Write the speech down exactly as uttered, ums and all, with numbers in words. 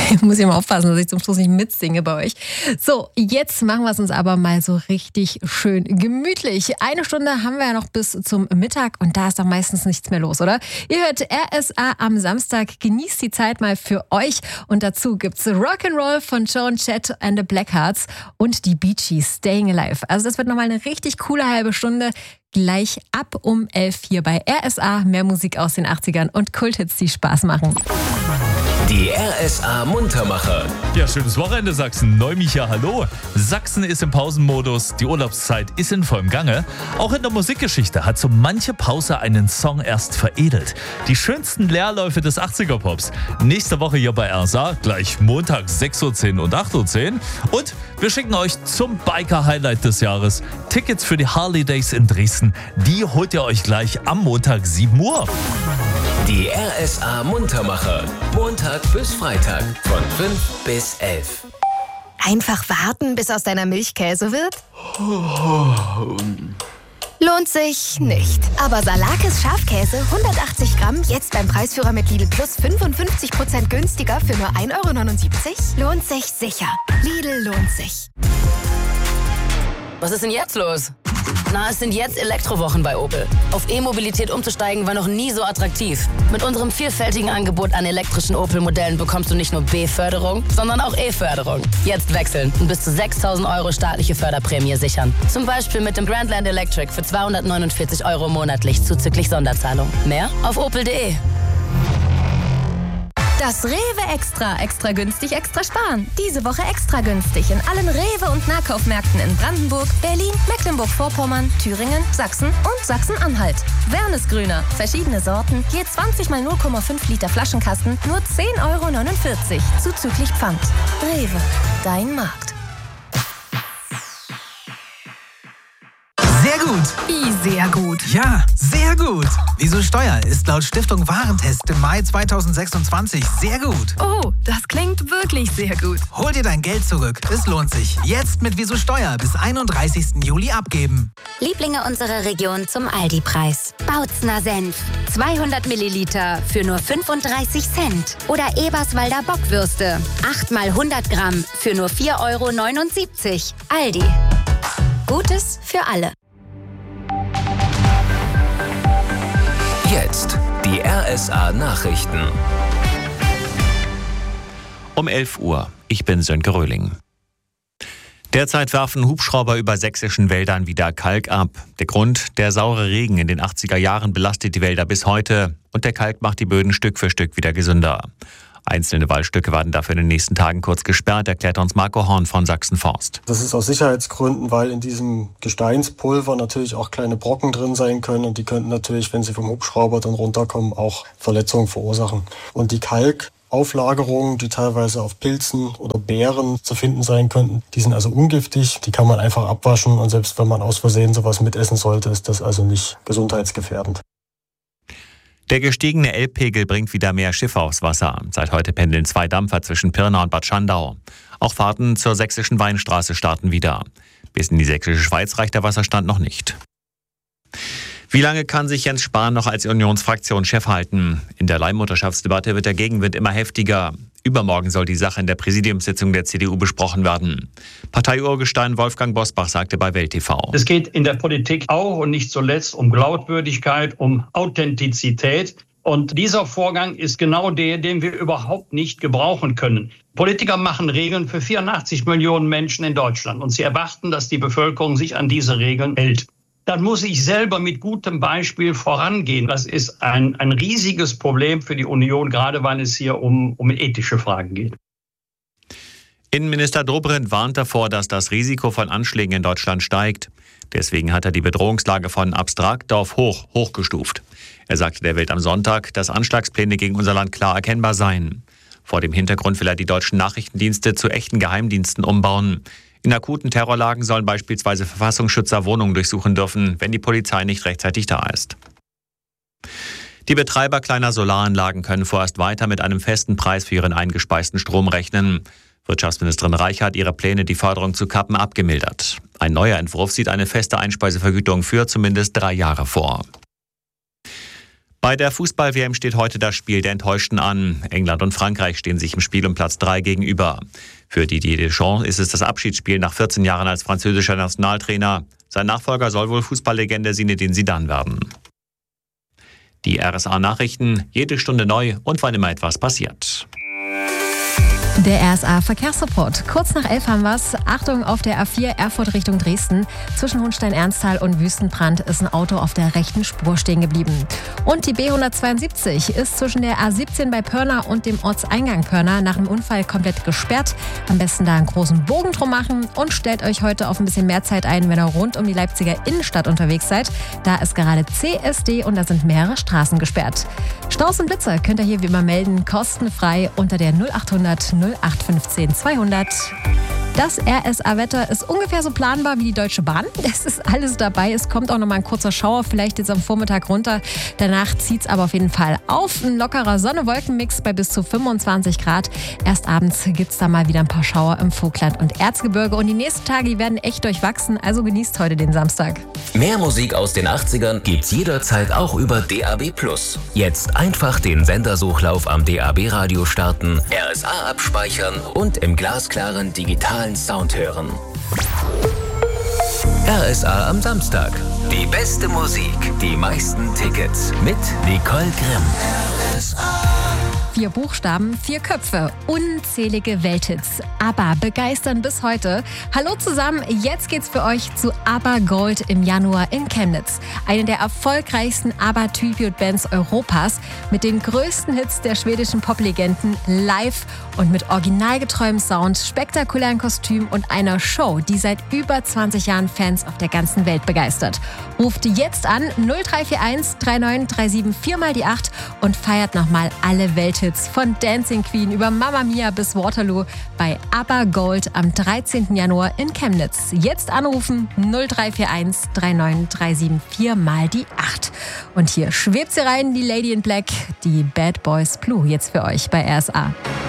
Muss ich mal aufpassen, dass ich zum Schluss nicht mitsinge bei euch. So, jetzt machen wir es uns aber mal so richtig schön gemütlich. Eine Stunde haben wir ja noch bis zum Mittag und da ist doch meistens nichts mehr los, oder? Ihr hört R S A am Samstag. Genießt die Zeit mal für euch. Und dazu gibt's Rock'n'Roll von Joan Jett and the Blackhearts und die Bee Gees, Staying Alive. Also das wird nochmal eine richtig coole halbe Stunde. Gleich ab um elf hier bei R S A. Mehr Musik aus den achtzigern und Kulthits, die Spaß machen. Die R S A Muntermacher. Ja, schönes Wochenende Sachsen. Neumicha, hallo. Sachsen ist im Pausenmodus, die Urlaubszeit ist in vollem Gange. Auch in der Musikgeschichte hat so manche Pause einen Song erst veredelt. Die schönsten Leerläufe des achtziger-Pops. Nächste Woche hier bei R S A, gleich Montag sechs Uhr zehn und acht Uhr zehn. Und wir schicken euch zum Biker-Highlight des Jahres Tickets für die Harley Days in Dresden. Die holt ihr euch gleich am Montag sieben Uhr. Die R S A Muntermacher. Montag bis Freitag von fünf bis elf. Einfach warten, bis aus deiner Milch Käse wird? Lohnt sich nicht. Aber Salakis Schafkäse hundertachtzig Gramm jetzt beim Preisführer mit Lidl Plus fünfundfünfzig Prozent günstiger für nur ein Euro neunundsiebzig? Lohnt sich sicher. Lidl lohnt sich. Was ist denn jetzt los? Na, es sind jetzt Elektrowochen bei Opel. Auf E-Mobilität umzusteigen war noch nie so attraktiv. Mit unserem vielfältigen Angebot an elektrischen Opel-Modellen bekommst du nicht nur B-Förderung, sondern auch E-Förderung. Jetzt wechseln und bis zu sechstausend Euro staatliche Förderprämie sichern. Zum Beispiel mit dem Grandland Electric für zweihundertneunundvierzig Euro monatlich zuzüglich Sonderzahlung. Mehr auf opel punkt de. Das Rewe Extra. Extra günstig, extra sparen. Diese Woche extra günstig in allen Rewe- und Nahkaufmärkten in Brandenburg, Berlin, Mecklenburg-Vorpommern, Thüringen, Sachsen und Sachsen-Anhalt. Wernesgrüner. Verschiedene Sorten. Je zwanzig mal null Komma fünf Liter Flaschenkasten. Nur zehn Euro neunundvierzig. Zuzüglich Pfand. Rewe. Dein Markt. Sehr gut. Wie sehr gut. Ja, sehr gut. Wieso Steuer ist laut Stiftung Warentest im Mai zweitausendsechsundzwanzig sehr gut. Oh, das klingt wirklich sehr gut. Hol dir dein Geld zurück. Es lohnt sich. Jetzt mit Wieso Steuer bis einunddreißigsten Juli abgeben. Lieblinge unserer Region zum Aldi-Preis. Bautzner Senf. zweihundert Milliliter für nur fünfunddreißig Cent. Oder Eberswalder Bockwürste. acht mal hundert Gramm für nur vier Euro neunundsiebzig. Aldi. Gutes für alle. Jetzt die R S A Nachrichten. Um elf Uhr. Ich bin Sönke Röhling. Derzeit werfen Hubschrauber über sächsischen Wäldern wieder Kalk ab. Der Grund, der saure Regen in den achtziger Jahren belastet die Wälder bis heute. Und der Kalk macht die Böden Stück für Stück wieder gesünder. Einzelne Waldstücke werden dafür in den nächsten Tagen kurz gesperrt, erklärt uns Marco Horn von Sachsen Forst. Das ist aus Sicherheitsgründen, weil in diesem Gesteinspulver natürlich auch kleine Brocken drin sein können und die könnten natürlich, wenn sie vom Hubschrauber dann runterkommen, auch Verletzungen verursachen. Und die Kalkauflagerungen, die teilweise auf Pilzen oder Beeren zu finden sein könnten, die sind also ungiftig, die kann man einfach abwaschen und selbst wenn man aus Versehen sowas mitessen sollte, ist das also nicht gesundheitsgefährdend. Der gestiegene Elbpegel bringt wieder mehr Schiffe aufs Wasser. Seit heute pendeln zwei Dampfer zwischen Pirna und Bad Schandau. Auch Fahrten zur sächsischen Weinstraße starten wieder. Bis in die sächsische Schweiz reicht der Wasserstand noch nicht. Wie lange kann sich Jens Spahn noch als Unionsfraktionschef halten? In der Leihmutterschaftsdebatte wird der Gegenwind immer heftiger. Übermorgen soll die Sache in der Präsidiumssitzung der C D U besprochen werden. Parteiurgestein Wolfgang Bosbach sagte bei Welt T V. Es geht in der Politik auch und nicht zuletzt um Glaubwürdigkeit, um Authentizität. Und dieser Vorgang ist genau der, den wir überhaupt nicht gebrauchen können. Politiker machen Regeln für vierundachtzig Millionen Menschen in Deutschland und sie erwarten, dass die Bevölkerung sich an diese Regeln hält. Dann muss ich selber mit gutem Beispiel vorangehen. Das ist ein, ein riesiges Problem für die Union, gerade weil es hier um, um ethische Fragen geht. Innenminister Dobrindt warnt davor, dass das Risiko von Anschlägen in Deutschland steigt. Deswegen hat er die Bedrohungslage von abstrakt auf hoch hochgestuft. Er sagte der Welt am Sonntag, dass Anschlagspläne gegen unser Land klar erkennbar seien. Vor dem Hintergrund will er die deutschen Nachrichtendienste zu echten Geheimdiensten umbauen. In akuten Terrorlagen sollen beispielsweise Verfassungsschützer Wohnungen durchsuchen dürfen, wenn die Polizei nicht rechtzeitig da ist. Die Betreiber kleiner Solaranlagen können vorerst weiter mit einem festen Preis für ihren eingespeisten Strom rechnen. Wirtschaftsministerin Reich hat ihre Pläne, die Förderung zu kappen, abgemildert. Ein neuer Entwurf sieht eine feste Einspeisevergütung für zumindest drei Jahre vor. Bei der Fußball-W M steht heute das Spiel der Enttäuschten an. England und Frankreich stehen sich im Spiel um Platz drei gegenüber. Für Didier Deschamps ist es das Abschiedsspiel nach vierzehn Jahren als französischer Nationaltrainer. Sein Nachfolger soll wohl Fußballlegende Zinedine Zidane werden. Die R S A-Nachrichten, jede Stunde neu und wann immer etwas passiert. Der R S A-Verkehrsreport. Kurz nach elf haben wir's. Achtung, auf der A vier Erfurt Richtung Dresden. Zwischen Hohenstein-Ernsthal und Wüstenbrand ist ein Auto auf der rechten Spur stehen geblieben. Und die B hundertzweiundsiebzig ist zwischen der A siebzehn bei Pörna und dem Ortseingang Pörna nach einem Unfall komplett gesperrt. Am besten da einen großen Bogen drum machen und stellt euch heute auf ein bisschen mehr Zeit ein, wenn ihr rund um die Leipziger Innenstadt unterwegs seid. Da ist gerade C S D und da sind mehrere Straßen gesperrt. Staus und Blitzer könnt ihr hier wie immer melden, kostenfrei unter der null achthundert null acht fünfzehn zweihundert. Das R S A-Wetter ist ungefähr so planbar wie die Deutsche Bahn. Es ist alles dabei. Es kommt auch noch mal ein kurzer Schauer, vielleicht jetzt am Vormittag runter. Danach zieht es aber auf jeden Fall auf. Ein lockerer Sonne-Wolken-Mix bei bis zu fünfundzwanzig Grad. Erst abends gibt es da mal wieder ein paar Schauer im Vogtland und Erzgebirge. Und die nächsten Tage die werden echt durchwachsen. Also genießt heute den Samstag. Mehr Musik aus den achtzigern gibt's jederzeit auch über D A B plus. Jetzt einfach den Sendersuchlauf am D A B-Radio starten, R S A abspeichern und im glasklaren digitalen Sound hören. R S A am Samstag. Die beste Musik, die meisten Tickets mit Nicole Grimm. R S A. Vier Buchstaben, vier Köpfe, unzählige Welthits. ABBA begeistern bis heute. Hallo zusammen, jetzt geht's für euch zu ABBA Gold im Januar in Chemnitz. Eine der erfolgreichsten ABBA-Tribute-Bands Europas mit den größten Hits der schwedischen Poplegenden live und mit originalgetreuem Sound, spektakulären Kostümen und einer Show, die seit über zwanzig Jahren Fans auf der ganzen Welt begeistert. Ruft jetzt an null drei vier eins drei neun drei sieben vier mal die acht und feiert nochmal alle Welthits von Dancing Queen über Mamma Mia bis Waterloo bei ABBA Gold am dreizehnten Januar in Chemnitz. Jetzt anrufen null drei vier eins drei neun drei sieben vier mal die acht. Und hier schwebt sie rein, die Lady in Black, die Bad Boys Blue, jetzt für euch bei R S A.